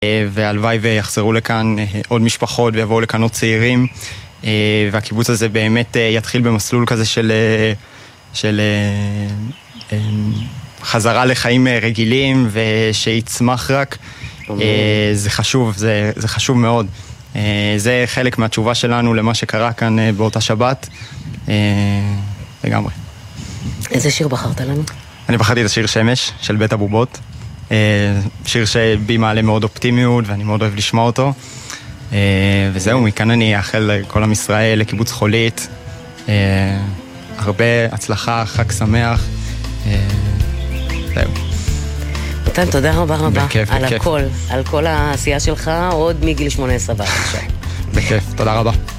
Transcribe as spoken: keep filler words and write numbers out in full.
והלוואי ויחזרו לכאן עוד משפחות ויבואו לכאן עוד צעירים, והקיבוץ הזה באמת יתחיל במסלול כזה של, של חזרה לחיים רגילים ושיצמח רק. זה חשוב, זה, זה חשוב מאוד. זה חלק מהתשובה שלנו למה שקרה כאן באותה שבת. לגמרי. איזה שיר בחרת לנו? אני בחרתי את השיר שמש של בית הבובות. שיר שבי מעלה מאוד אופטימיות ואני מאוד אוהב לשמוע אותו. וזהו, מכאן אני אאחל לכל עם ישראל, לקיבוץ חולית, הרבה הצלחה, חג שמח. זהו. מתן, תודה רבה רבה. בכיף, על בכיף. הכל, על כל העשייה שלך עוד מגיל שמונה עשרה ועד עכשיו. בכיף, תודה רבה.